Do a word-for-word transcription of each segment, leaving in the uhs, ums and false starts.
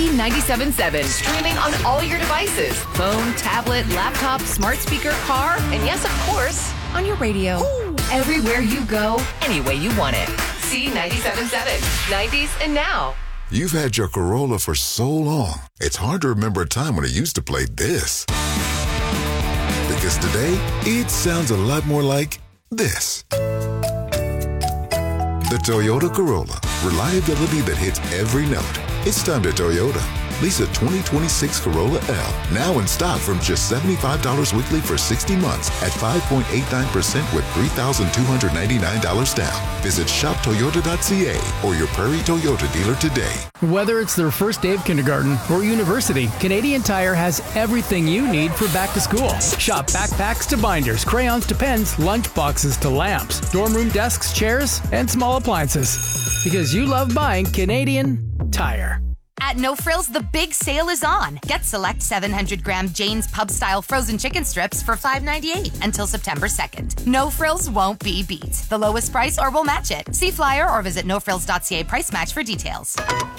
C ninety-seven point seven, streaming on all your devices. Phone, tablet, laptop, smart speaker, car, and yes, of course, on your radio. Ooh. Everywhere you go, any way you want it. C ninety-seven point seven, nineties and now. You've had your Corolla for so long, it's hard to remember a time when it used to play this. Because today, it sounds a lot more like this. The Toyota Corolla. Reliability that hits every note. It's time to Toyota. Lease a twenty twenty-six Corolla L. Now in stock from just seventy-five dollars weekly for sixty months at five point eight nine percent with three thousand two hundred ninety-nine dollars down. Visit shop toyota dot c a or your Prairie Toyota dealer today. Whether it's their first day of kindergarten or university, Canadian Tire has everything you need for back to school. Shop backpacks to binders, crayons to pens, lunch boxes to lamps, dorm room desks, chairs, and small appliances. Because you love buying Canadian Tire. At No Frills, the big sale is on. Get select seven hundred gram Jane's Pub-style frozen chicken strips for five ninety-eight until September second. No Frills won't be beat. The lowest price or we'll match it. See flyer or visit no frills dot c a price match for details.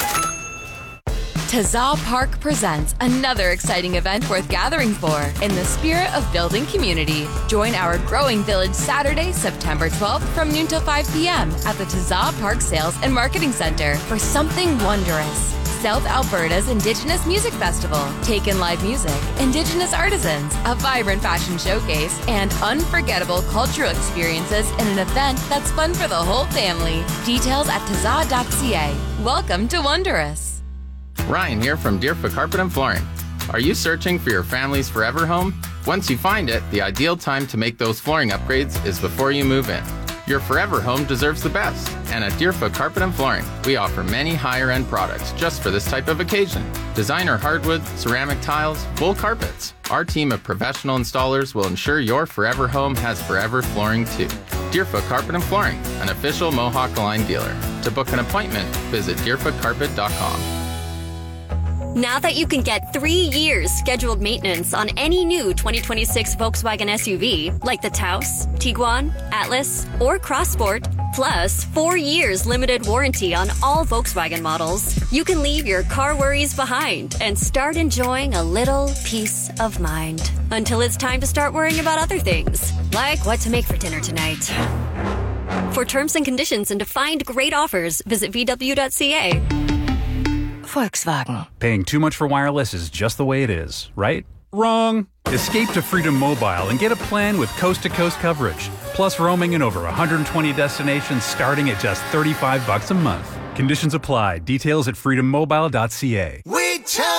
Taza Park presents another exciting event worth gathering for in the spirit of building community. Join our growing village Saturday, September twelfth from noon till five p.m. at the Taza Park Sales and Marketing Center for something wondrous. South Alberta's Indigenous Music Festival, Take-In Live Music, Indigenous Artisans, a vibrant fashion showcase, and unforgettable cultural experiences in an event that's fun for the whole family. Details at taza dot c a. Welcome to Wondrous. Ryan here from Deerfoot Carpet and Flooring. Are you searching for your family's forever home? Once you find it, the ideal time to make those flooring upgrades is before you move in. Your forever home deserves the best, and at Deerfoot Carpet and Flooring, we offer many higher-end products just for this type of occasion. Designer hardwood, ceramic tiles, wool carpets. Our team of professional installers will ensure your forever home has forever flooring too. Deerfoot Carpet and Flooring, an official Mohawk Line dealer. To book an appointment, visit deerfoot carpet dot com. Now that you can get three years scheduled maintenance on any new twenty twenty-six Volkswagen S U V, like the Taos, Tiguan, Atlas, or Crossport, plus four years limited warranty on all Volkswagen models, you can leave your car worries behind and start enjoying a little peace of mind. Until it's time to start worrying about other things, like what to make for dinner tonight. For terms and conditions and to find great offers, visit v w dot c a. Volkswagen. Paying too much for wireless is just the way it is, right? Wrong! Escape to Freedom Mobile and get a plan with coast-to-coast coverage, plus roaming in over one hundred twenty destinations starting at just thirty-five bucks a month. Conditions apply. Details at freedom mobile dot c a. We tell